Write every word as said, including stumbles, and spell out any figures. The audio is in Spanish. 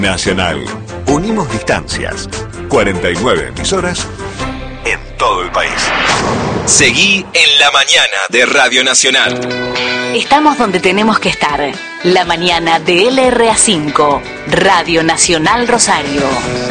Nacional. Unimos distancias. cuarenta y nueve emisoras en todo el país. Seguí en la mañana de Radio Nacional. Estamos donde tenemos que estar. La mañana de L R A cinco, Radio Nacional Rosario.